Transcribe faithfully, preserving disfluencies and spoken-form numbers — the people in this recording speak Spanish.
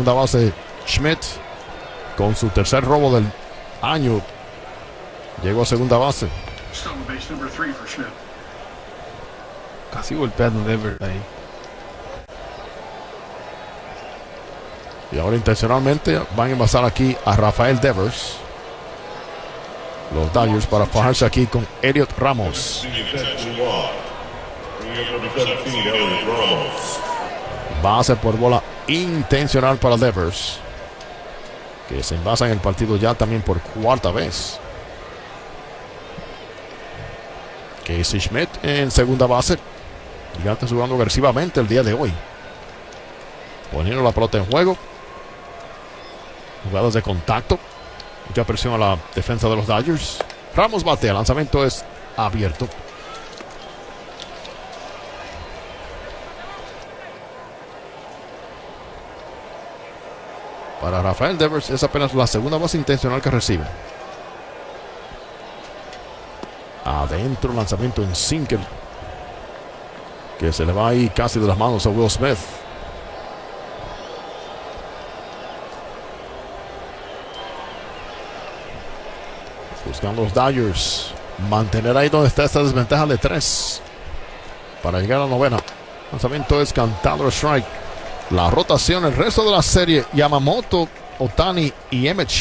segunda base Schmidt, con su tercer robo del año, llegó a segunda base. Casi golpeando Devers ahí. Y ahora intencionalmente van a envasar aquí a Rafael Devers. Los Dodgers para fajarse aquí con Elliot Ramos. Base por bola intencional para Devers, que se envasa en el partido ya también por cuarta vez. Casey Schmidt en segunda base. Gigantes jugando agresivamente el día de hoy, poniendo la pelota en juego. Jugadas de contacto, mucha presión a la defensa de los Dodgers. Ramos batea, el lanzamiento es abierto. Para Rafael Devers es apenas la segunda base intencional que recibe. Adentro, lanzamiento en sinker, que se le va ahí casi de las manos a Will Smith. Buscando los Dodgers mantener ahí donde está esta desventaja de tres para llegar a la novena. Lanzamiento es cantado, strike. La rotación, el resto de la serie: Yamamoto, Ohtani y Emmett